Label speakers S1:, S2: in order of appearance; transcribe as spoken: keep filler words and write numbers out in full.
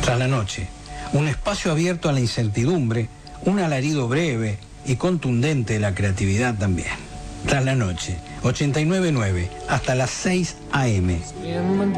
S1: Tras la noche, un espacio abierto a la incertidumbre, un alarido breve y contundente de la creatividad también. Tras la noche, ochenta y nueve punto nueve, hasta las seis a eme.